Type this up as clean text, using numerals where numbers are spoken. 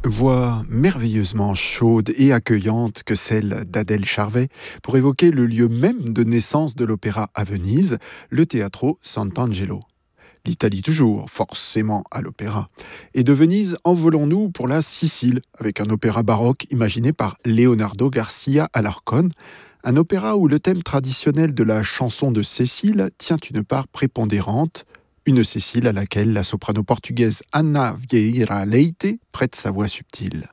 Voix merveilleusement chaude et accueillante que celle d'Adèle Charvet pour évoquer le lieu même de naissance de l'opéra à Venise, le Teatro Sant'Angelo. L'Italie toujours, forcément à l'opéra. Et de Venise, envolons-nous pour la Sicile, avec un opéra baroque imaginé par Leonardo Garcia Alarcón, un opéra où le thème traditionnel de la chanson de Cécile tient une part prépondérante, une Cécile à laquelle la soprano portugaise Ana Vieira Leite prête sa voix subtile.